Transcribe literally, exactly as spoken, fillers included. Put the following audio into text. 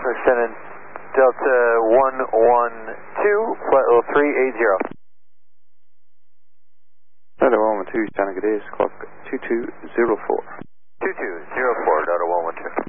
Descendant Delta one one two, flight level three eight zero. Delta one one two, Santa Cruz, clock two two zero four.